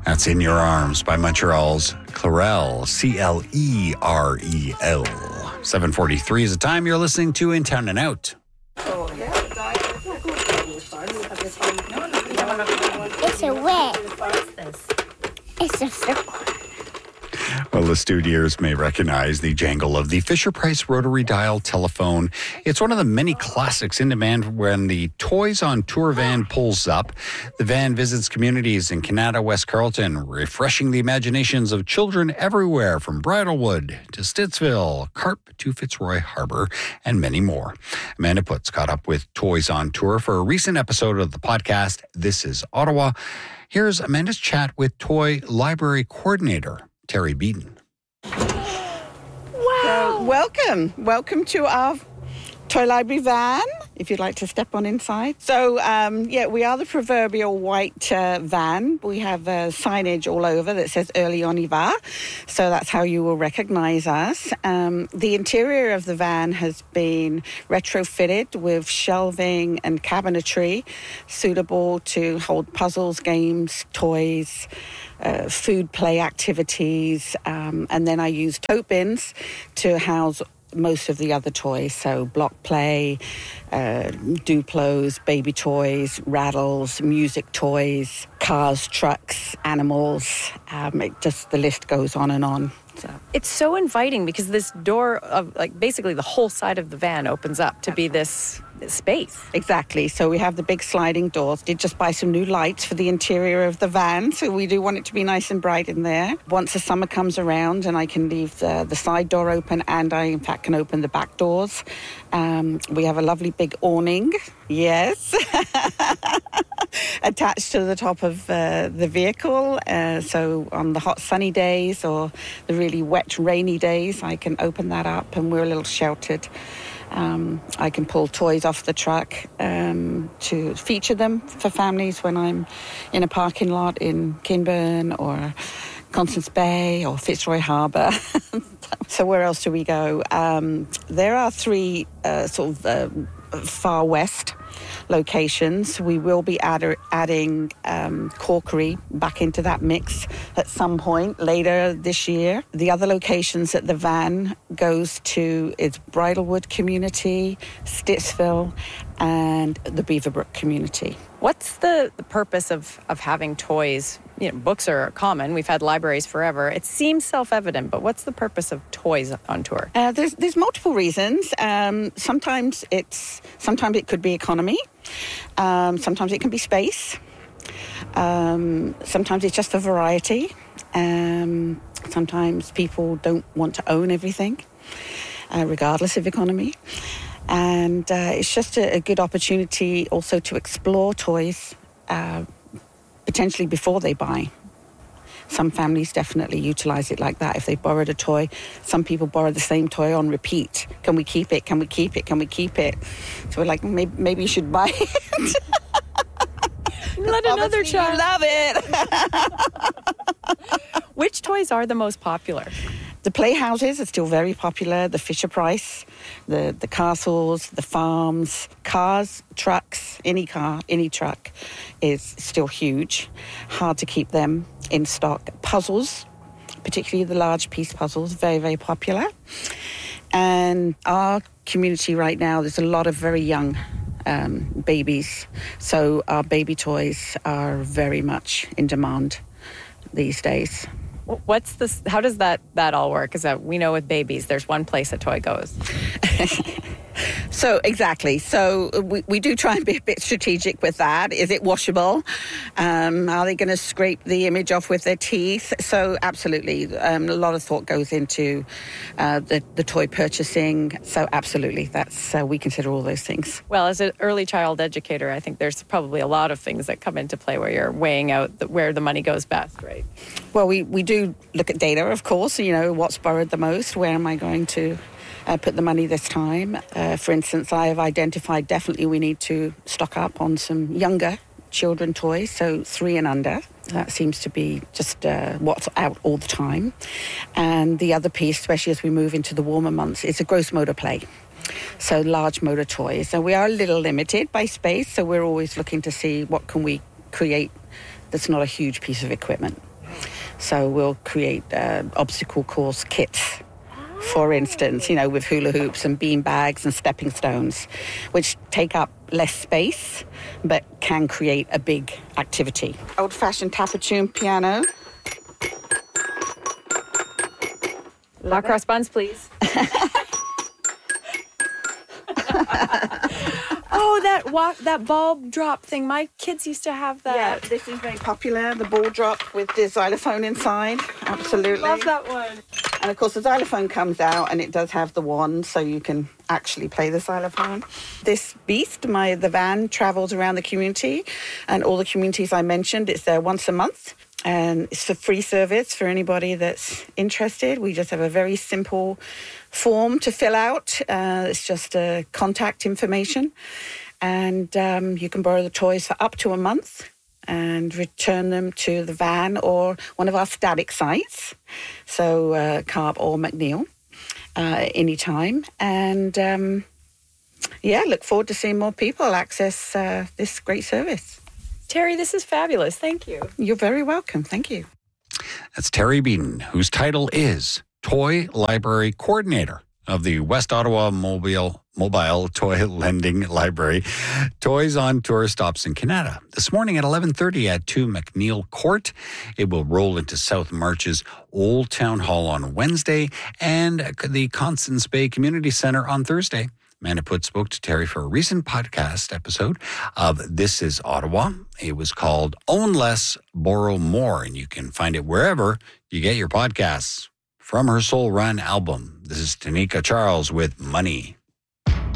That's In Your Arms by Montreal's Clarel, Clerel. 7:43 is the time. You're listening to In Town and Out. It's a wet. It's a circle. Well, the studios may recognize the jangle of the Fisher-Price rotary dial telephone. It's one of the many classics in demand when the Toys on Tour van pulls up. The van visits communities in Canada, West Carleton, refreshing the imaginations of children everywhere from Bridlewood to Stittsville, Carp to Fitzroy Harbor, and many more. Amanda Putz caught up with Toys on Tour for a recent episode of the podcast, This is Ottawa. Here's Amanda's chat with Toy Library Coordinator Terry Beaton. Wow. Welcome to our Toy Library van, if you'd like to step on inside. So, we are the proverbial white van. We have signage all over that says Early on y va, so that's how you will recognize us. The interior of the van has been retrofitted with shelving and cabinetry suitable to hold puzzles, games, toys, food play activities, and then I use tote bins to house most of the other toys, so block play, Duplos, baby toys, rattles, music toys, cars, trucks, animals. The list goes on and on. So. It's so inviting because this door of basically the whole side of the van opens up to be this space. Exactly. So we have the big sliding doors. Did just buy some new lights for the interior of the van, so we do want it to be nice and bright in there. Once the summer comes around and I can leave the side door open, and I in fact can open the back doors. We have a lovely big awning. Yes. Attached to the top of the vehicle. So on the hot sunny days or the really wet rainy days, I can open that up and we're a little sheltered. I can pull toys off the truck to feature them for families when I'm in a parking lot in Kinburn or Constance Bay or Fitzroy Harbour. So where else do we go? There are three far west locations. We will be adding Corkery back into that mix at some point later this year. The other locations that the van goes to is Bridlewood community, Stittsville, and the Beaverbrook community. What's the purpose of having toys? Books are common. We've had libraries forever. It seems self-evident, but what's the purpose of Toys on Tour? There's multiple reasons. Sometimes it could be economy. Sometimes it can be space. Sometimes it's just a variety. Sometimes people don't want to own everything, regardless of economy. And it's just a good opportunity also to explore toys potentially before they buy. Some families definitely utilize it like that. If they borrowed a toy, some people borrow the same toy on repeat. Can we keep it? Can we keep it? Can we keep it? So we're like, maybe you should buy it. Let another child. Love it. Which toys are the most popular? The playhouses are still very popular. The Fisher-Price, the castles, the farms, cars, trucks, any car, any truck is still huge. Hard to keep them in stock. Puzzles, particularly the large piece puzzles, very, very popular. And our community right now, there's a lot of very young babies. So our baby toys are very much in demand these days. What's this? How does that all work? Because we know with babies, there's one place a toy goes. So exactly. So we do try and be a bit strategic with that. Is it washable? Are they going to scrape the image off with their teeth? So absolutely, a lot of thought goes into the toy purchasing. So absolutely, that's we consider all those things. Well, as an early child educator, I think there's probably a lot of things that come into play where you're weighing out where the money goes best, right? Well, we do look at data, of course. What's borrowed the most? Where am I going to put the money this time? For instance, I have identified definitely we need to stock up on some younger children toys, so 3 and under. That seems to be just what's out all the time. And the other piece, especially as we move into the warmer months, is a gross motor play. So large motor toys. So we are a little limited by space, so we're always looking to see what can we create that's not a huge piece of equipment. So we'll create obstacle course kits, for instance, with hula hoops and bean bags and stepping stones, which take up less space but can create a big activity. Old-fashioned Tapatune piano. Hot cross buns, please. Oh, that bulb drop thing. My kids used to have that. Yeah, this is very popular, the ball drop with the xylophone inside. Absolutely. Love that one. And of course the xylophone comes out and it does have the wand so you can actually play the xylophone. This beast, the van, travels around the community, and all the communities I mentioned, it's there once a month. And it's for free service for anybody that's interested. We just have a very simple form to fill out. It's just contact information. And you can borrow the toys for up to a month and return them to the van or one of our static sites, so Carp or McNeil, anytime. And, look forward to seeing more people access this great service. Terry, this is fabulous. Thank you. You're very welcome. Thank you. That's Terry Beaton, whose title is Toy Library Coordinator of the West Ottawa Mobile Toy Lending Library. Toys on Tour stops in Canada this morning at 11:30 at 2 McNeil Court. It will roll into South March's Old Town Hall on Wednesday and the Constance Bay Community Centre on Thursday. Amanda Put spoke to Terry for a recent podcast episode of This is Ottawa. It was called Own Less, Borrow More, and you can find it wherever you get your podcasts. From her Soul Run album, this is Tanika Charles with Money.